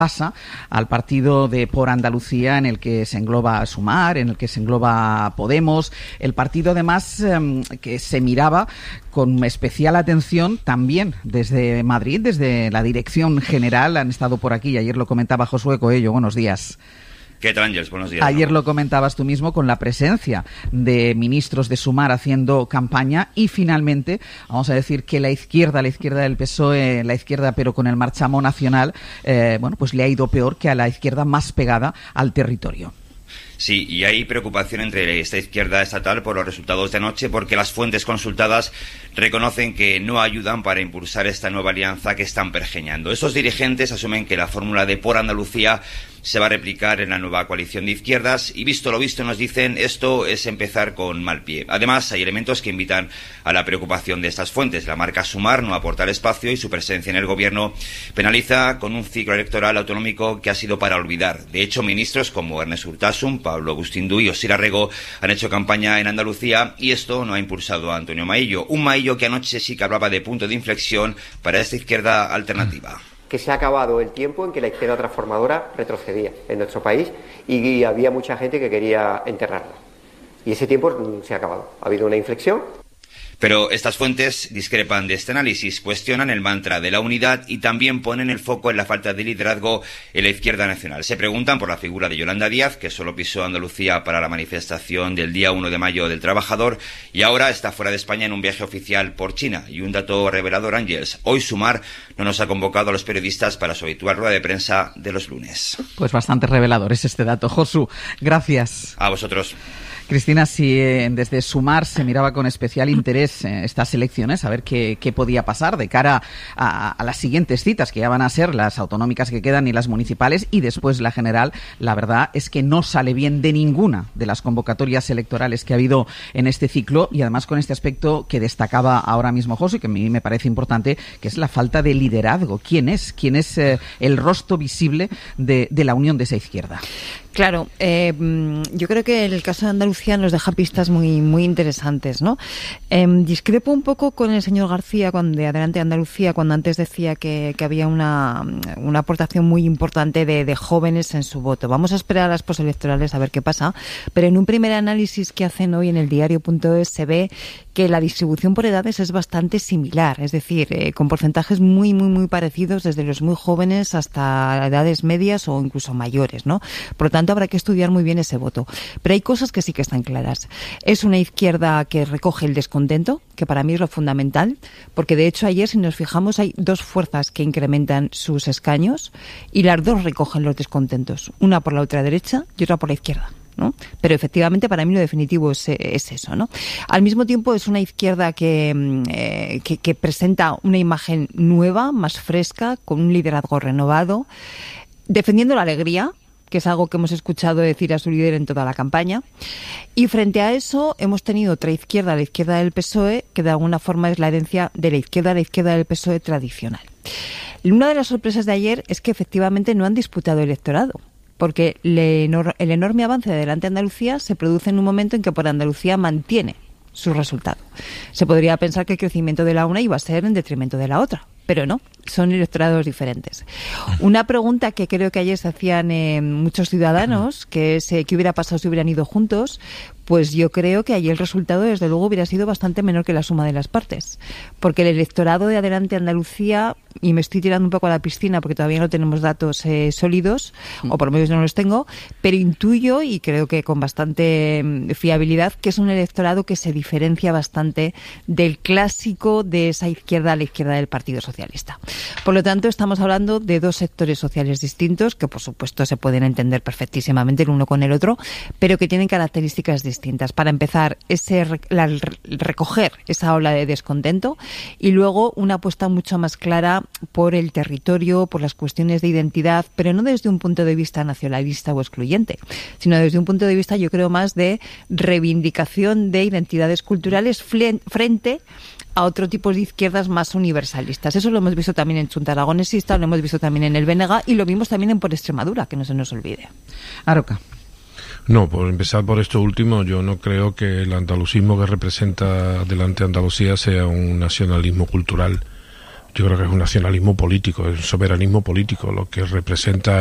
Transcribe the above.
pasa al partido de Por Andalucía, en el que se engloba Sumar, en el que se engloba Podemos, el partido además que se miraba con especial atención también desde Madrid, desde la Dirección General. Han estado por aquí, ayer lo comentaba Josué Coello. Buenos días. ¿Qué tal, Ángels? Buenos días. Ayer lo comentabas tú mismo, con la presencia de ministros de Sumar haciendo campaña, y finalmente vamos a decir que la izquierda del PSOE, la izquierda pero con el marchamo nacional, pues le ha ido peor que a la izquierda más pegada al territorio. Sí, y hay preocupación entre esta izquierda estatal por los resultados de anoche, porque las fuentes consultadas reconocen que no ayudan para impulsar esta nueva alianza que están pergeñando. Estos dirigentes asumen que la fórmula de Por Andalucía se va a replicar en la nueva coalición de izquierdas, y visto lo visto, nos dicen, esto es empezar con mal pie. Además, hay elementos que invitan a la preocupación de estas fuentes. La marca Sumar no aporta el espacio y su presencia en el gobierno penaliza con un ciclo electoral autonómico que ha sido para olvidar. De hecho, ministros como Ernest Urtasun, Pablo Agustín Duy o Sira Rego han hecho campaña en Andalucía, y esto no ha impulsado a Antonio Maillo. Un Maillo que anoche sí que hablaba de punto de inflexión para esta izquierda alternativa. Que se ha acabado el tiempo en que la izquierda transformadora retrocedía en nuestro país y había mucha gente que quería enterrarla. Y ese tiempo se ha acabado. Ha habido una inflexión. Pero estas fuentes discrepan de este análisis, cuestionan el mantra de la unidad y también ponen el foco en la falta de liderazgo en la izquierda nacional. Se preguntan por la figura de Yolanda Díaz, que solo pisó Andalucía para la manifestación del día 1 de mayo del trabajador y ahora está fuera de España en un viaje oficial por China. Y un dato revelador, Ángels: hoy Sumar no nos ha convocado a los periodistas para su habitual rueda de prensa de los lunes. Pues bastante revelador es este dato. Josu, gracias. A vosotros. Cristina, si desde Sumar se miraba con especial interés estas elecciones, a ver qué podía pasar de cara a las siguientes citas, que ya van a ser las autonómicas que quedan y las municipales, y después la general, la verdad es que no sale bien de ninguna de las convocatorias electorales que ha habido en este ciclo, y además con este aspecto que destacaba ahora mismo José, que a mí me parece importante, que es la falta de liderazgo. ¿Quién es el rostro visible de la unión de esa izquierda? Claro, yo creo que el caso de Andalucía nos deja pistas muy, muy interesantes, ¿no? Discrepo un poco con el señor García de Adelante Andalucía, cuando antes decía que había una aportación muy importante de jóvenes en su voto. Vamos a esperar a las postelectorales a ver qué pasa, pero en un primer análisis que hacen hoy en el diario.es se ve que la distribución por edades es bastante similar, es decir, con porcentajes muy, muy, muy parecidos, desde los muy jóvenes hasta edades medias o incluso mayores, ¿no? Por lo tanto, habrá que estudiar muy bien ese voto. Pero hay cosas que sí que están claras. Es una izquierda que recoge el descontento, que para mí es lo fundamental, porque de hecho ayer, si nos fijamos, hay dos fuerzas que incrementan sus escaños y las dos recogen los descontentos, una por la ultraderecha y otra por la izquierda, ¿no? Pero efectivamente para mí lo definitivo es eso, ¿no? Al mismo tiempo es una izquierda que presenta una imagen nueva, más fresca, con un liderazgo renovado, defendiendo la alegría, que es algo que hemos escuchado decir a su líder en toda la campaña. Y frente a eso hemos tenido otra izquierda, la izquierda del PSOE, que de alguna forma es la herencia de la izquierda del PSOE tradicional. Una de las sorpresas de ayer es que efectivamente no han disputado electorado, porque el enorme avance de Adelante Andalucía se produce en un momento en que Por Andalucía mantiene su resultado. Se podría pensar que el crecimiento de la una iba a ser en detrimento de la otra, pero no, son electorados diferentes. Una pregunta que creo que ayer se hacían muchos ciudadanos, que es ¿qué hubiera pasado si hubieran ido juntos? Pues yo creo que ayer el resultado, desde luego, hubiera sido bastante menor que la suma de las partes. Porque el electorado de Adelante Andalucía, y me estoy tirando un poco a la piscina porque todavía no tenemos datos sólidos, o por lo menos no los tengo, pero intuyo, y creo que con bastante fiabilidad, que es un electorado que se diferencia bastante del clásico de esa izquierda, la izquierda del Partido Socialista. Por lo tanto, estamos hablando de dos sectores sociales distintos, que por supuesto se pueden entender perfectísimamente el uno con el otro, pero que tienen características distintas. Para empezar, recoger esa ola de descontento, y luego una apuesta mucho más clara por el territorio, por las cuestiones de identidad, pero no desde un punto de vista nacionalista o excluyente, sino desde un punto de vista, yo creo, más de reivindicación de identidades culturales frente a otro tipo de izquierdas más universalistas. Eso lo hemos visto también en Chunta Aragonesista, lo hemos visto también en el BNG y lo vimos también en Por Extremadura, que no se nos olvide. Aroca. No, por empezar por esto último, yo no creo que el andalucismo que representa Adelante Andalucía sea un nacionalismo cultural. Yo creo que es un nacionalismo político, es un soberanismo político, lo que representa